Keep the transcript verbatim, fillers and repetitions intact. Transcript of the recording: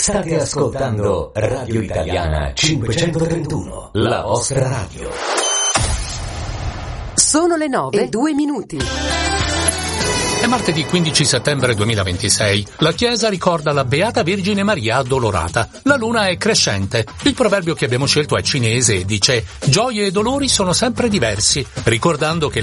State ascoltando Radio Italiana cinquecentotrentuno, la vostra radio. Sono le nove e due minuti. È martedì quindici settembre duemilaventisei. La Chiesa ricorda la Beata Vergine Maria Addolorata. La luna è crescente. Il proverbio che abbiamo scelto è cinese e dice: gioie e dolori sono sempre diversi, ricordando che